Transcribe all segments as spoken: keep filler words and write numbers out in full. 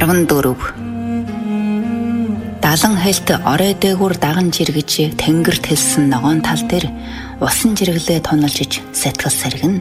арван дөрөв. Далан хэлт орой дээгүүр даган жиргэж тэнгэрт хэлсэн ногоон тал дээр усан жиргэлээ туналжиж сэтгэл сэргэн.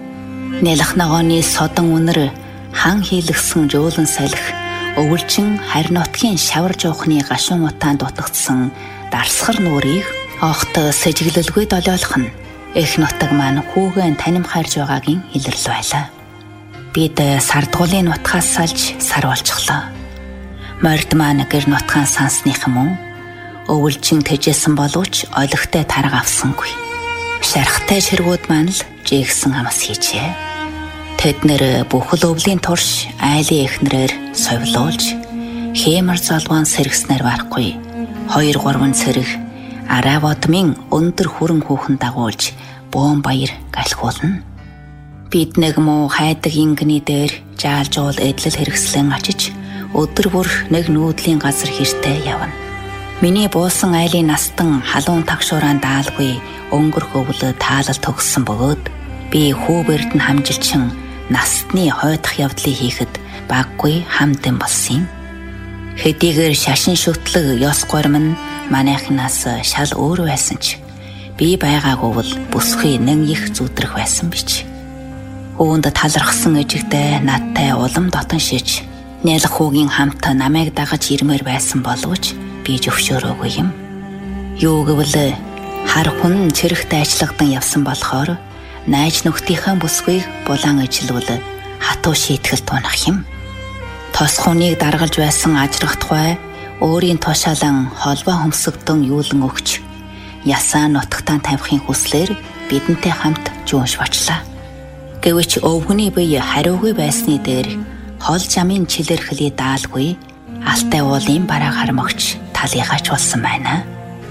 Нэлэх ногооны содон үнэр хан хийлгсэн жуулан салхи өвөлжин харь нутгийн шавар жоохны гашуун утаанд дутагдсан дарсгар нүрийг огт сэжиглэлгүй долиолох нь их нутаг маань хүүгэн таним хайрж байгаагийн илэрл байлаа. Бид сардгуулын нутгаас салж сар болчихлоо. Морд маань гэр нутгаан сансных мөн өвөлжин тэжээсэн боловч олигтой тарга авсангүй. Шархтай ширгүүд маань л жигсэн амс хийжээ. Тэд нэр бүхэл өвлийн турш айлын эхнэрээр совлуулж хэмэр залван сэргснээр барахгүй. Хоёр гурван цэрэг арай бодмын өндөр хүрэн хүүхэн дагуулж буун баяр галхуулна. Бид нэг муу хайдаг ингэний дээр жаалж уул эдлэл хэрэгслэн очиж өдөр бүр нэг нүүдлийн газар хэртэй явна. Миний буусан айлын настан халуун тагшуурaan даалгүй өнгөрөх өвлө таалал төгссөн бөгөөд би хүүбэрд нь хамжилчин настны хойдох явдлыг хийхэд баггүй хамтан болсон юм. Хэдийгээр шашин шүтлэг ёс гурим нь манайхнаас шал өөр байсан ч би байгаагүй бол бүсгүй нэг их зүудрэх байсан бич. Өөнд талархсан ижигтэй надтай улам дотон шиж нялх хүүгийн хамт намайг дагаж ирмээр байсан боловч би зөвшөөрөөгүй юм. Юу гэвэл хар хүн цэрэгт ажиллагадан явсан болохоор найз нөхдийнхээ бүсгүйг булан ижилүүл хатуу шийтгэл тунах юм. Тос хүнийг даргалж байсан ажрахтгай өөрийн тушаалан холбоо хөмсөгдөн юулан өгч ясаа нутагтаа тавихын хүслээр бидэнтэй хамт жуунш бачлаа. Гэвч өвгөний бие хариугүй байсны дээр хол жамын чилэрхлий даалгүй алтай уулын бараа хармагч талыгаач болсон байна.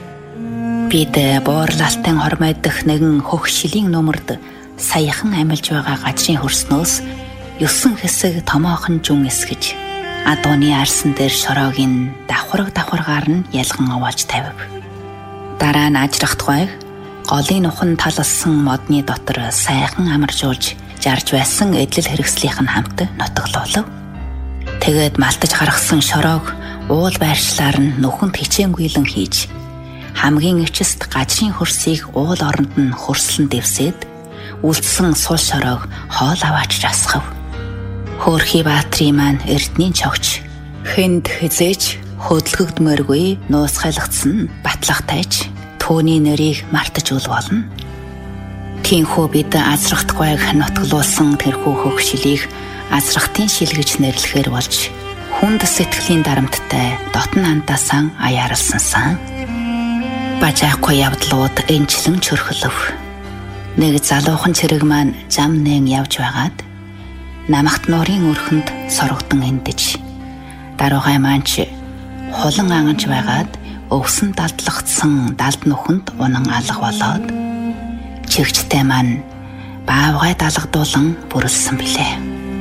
Бид буурлалтын хормойдох нэгэн хөх шилийн нөмөрд саяхан амилж байгаа газрын хөрснөөс ёсон хэсэг томоохон жүн эсгэж адууны арсан дээр шороогийн давхарга давхаргаар нь ялган овоолж тавив. Дараа нь ажрахтгайг голын ухан талсан модны дотор сайхан амаржуулж жарж байсан эдлэл хэрэгслийнх нь хамт нутаглуулав. Тэгээд малтаж гаргасан шороог уул байршлаар нь нүхэнд хичээнгүйлэн хийж хамгийн ичэст газрын хөрсийг уул оронд нь хөрслөн дэвсээд үлдсэн сул шороог хоол аваач расхав. Хөөрхий баатрийн маань эрдний чогч хэнд хизээж хөдөлгөгдмөргүй нуусгайлгдсан батлагтайж түүний нэрийг мартаж үл болно. Тинхүү бид азрахтгайг нутглуулсан тэрхүү хөгшилийг азрахтын шил гэж нэрлэхээр болж хүнд сэтгэлийн дарамттай дотн андаасан аяарлсан сан. Бажаахгүй явдлууд энчлэн чөрхөлөв. Нэг залуухан цэрэг маань зам нээн явж байгаад намагт нуурын өрхөнд сорогдон эндэж даруугай маань ч хулан анганж байгаад өвсөн далдлагдсан далд нүхэнд унан алга болоод чигчтэй маань баавгай далгадуулан бүрэлсэн билээ.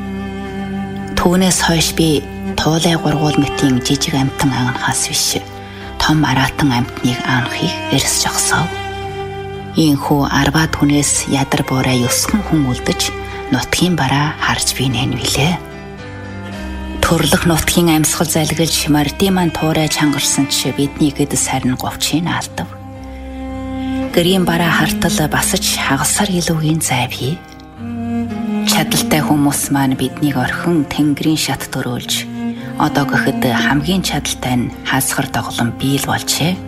Түүнээс хойш би туулай гургуул мэтийн жижиг амтан анхаас биш том аратан амтныг анхыг эрс жогсов. Ийхүү арбаа түнээс ядар буурай ёсгон хүн үлдэж нутгийн бараа харж бийнэ нүлээ. Төрлөх нутгийн амьсгал залгилж мордын маань туурай чангарсан ч бидний гэдэс харин говчийн алдав. Гэрийн бараа хартал басаж хагасар илүүгийн зай бий. Чадaltaй хүмүүс маань биднийг орхин тэнгэрийн шат төрөөлж одоо гэхэд хамгийн чадaltaй нь хаасгар доглон биел болжээ.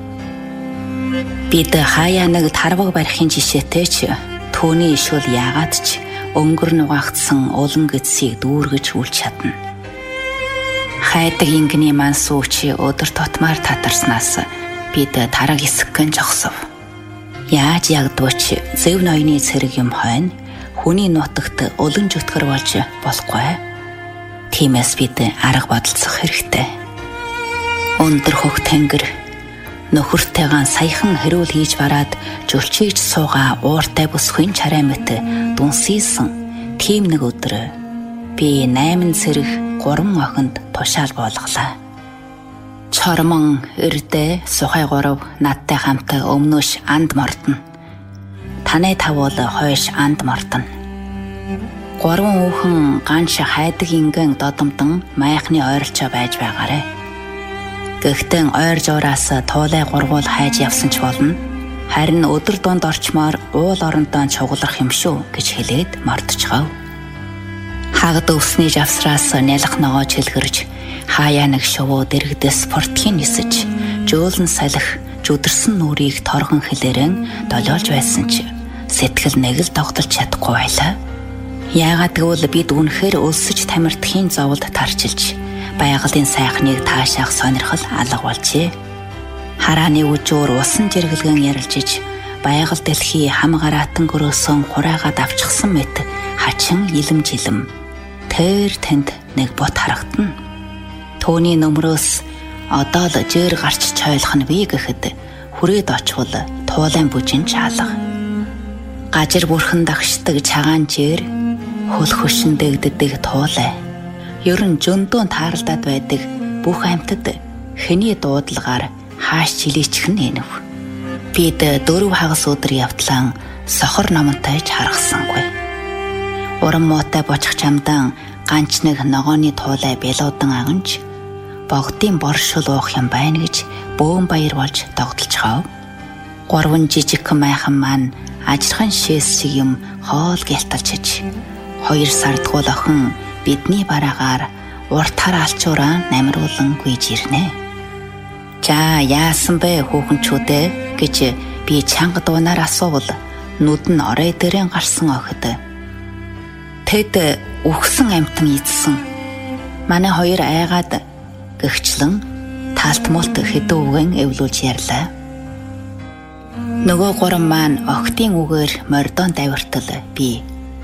Бид хаяа нэг тарваг барихын жишээтэй ч түүний ишүүл яагаад ч өнгөр нугаагдсан улан гэдсийг дүүргэж үл чадна. Хайдаг ингэний маань сүүчи өдөр тутмаар татарснаас бид тараг эсгэн жогсов. Яаж ягдвч зөв ноёны цэрэг юм хойно хүний нутагт улан зүтгэр болж болохгүй. Тиймээс бид арга бодолцох хэрэгтэй. Өндөр хөх тэнгэр нөхөртэйгэн саяхан хэрүүл хийж бараад жөлчийж суугаа ууртай бүсгүй чарай мэт дүнсийсэн тийм нэг өдөр би найман цэрэг гурван охинд тушаал буулгалаа. Чормон эрдэ сухай гурав надтай хамт өмнөөш анд мордно. Танай тавуул хойш анд мордно. Гурван хүүхэн ганш хайдаг ингэн додомдон майхны ойролцоо байж байгаарэ. Гэхдээ ойр зуураас туулай гурвуул хайж явсан ч болно. Харин өдөр дунд орчмоор уул орондоо чуглах юм шүү гэж хэлээд мордчихав. Хагад өвсний жавсраас нялх ногоо чилгэрж хаяа нэг шувуу дэрэгдэс портхийн нисэж жөөлн салхи жүдэрсэн нүрийг торгон хэлэрэн долоолж байсан ч сэтгэл нэг л тогтолж чадахгүй байлаа. Яагаад гэвэл бид үнэхээр өлсөж тамирдхийн зовлд тарчилж байгалийн сайхныг таашаах сонирхол алга болжээ. Харааны үжүүр усан жиргэлгэн ярилжиж байгаль дэлхий хам гараатан гөрөөсөн хураагаад авчихсан мэт хачин илэм жилэм тэр тэнд нэг бот харагдана. Төвний нөмрөөс одоо л жир гарч чойлох нь бий гэхэд хүрээд очвол туулайн бүжин чаалга. Гажир бүрхэн дагшдаг чагаан жир хөл хөшин дэгддэг туулай. Ер нь зөндөө тааралдаад байдаг бүх амьтад хэний дуудлагаар хааш чилээчих нь энэв. Бид дөрөв хагас өдөр явтлан сохор номонтой ч харгасангүй. Уран муутай бочих чамдан ганч нэг ногооны туулай бэлуудан аганч богдын боршил уух юм байна гэж бөөн баяр болж тогтолж хав. Гурван жижиг майхан маань ажирхан шээс шиг юм хоол гялталчиж хоёр сардгуул охин бидний бараагаар урт хар алчуураа намруулан гүйж ирнэ. За яасан бэ хүүхэнчүүдээ гэж би чанга дуунаар асуувал нүд нь орой дээрэн гарсан охид. Тэд үхсэн амьтан ийдсэн. Манай хоёр айгаад гэгчлэн талт мулт хэдэн үгэн эвлүүлж ярьлаа. Нөгөө гурван маань охидын үгээр мордон давиртал би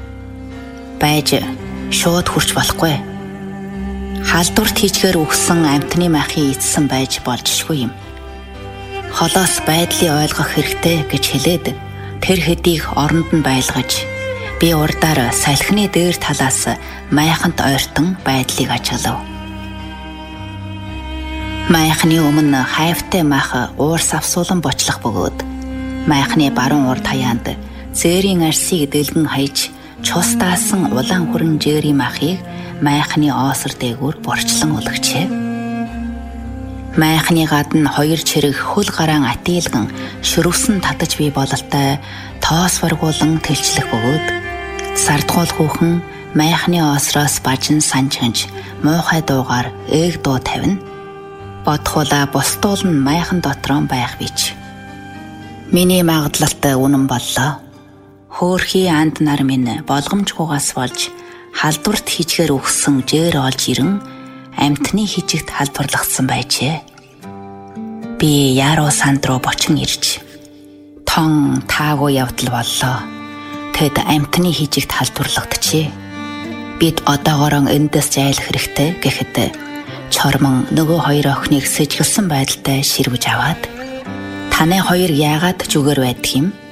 байж шууд хурч болохгүй. Халдварт хийчгээр өгсөн амьтны махын эзсэн байж болжшгүй юм. Холоос байдлыг ойлгох хэрэгтэй гэж хэлээд тэр хэдийг оронд нь байлгаж би урдаар салхины дээр талаас майханд ойртон байдлыг ажиглав. Майхны өмнө хайвтай мах уур савсуулан бочлох бөгөөд майхны баруун урд хаяанд зээрийн арсыг дэлгэн хаяж чус даасан улаан хүрэн жээрийн махыг майхны оосор дээгүүр борчлон өлгчээ. Майхны гадна хоёр чирэг хөл гараан атийлган шөрөвсөн татаж бий бололтой тоос варгуулан тэлчлэх бөгөөд сардгуул хүүхэн майхны оосроос бажин санчгинж муухай дуугаар ээг дуу тавина. Бодхуулаа бусдуул нь майхан дотроо байх бич. Миний магадлалт үнэн боллоо. Хөөрхий анд нар минь болгомжгүйгаас болж халдварт хийчгээр өгсөн жээр олж ирэн амьтны хижигт халдварлагдсан байжээ. Би яруу санд руу бочин ирж тон таагүй явдал боллоо. Тэд амьтны хижигт халдварлагдчихэ. Бид одоогоорон эндээс зайлах хэрэгтэй гэхэд чормон нөгөө хоёр охиныг сэжгэлсэн байдалтай ширвэж аваад таны хоёр яагаад зүгээр байдаг юм?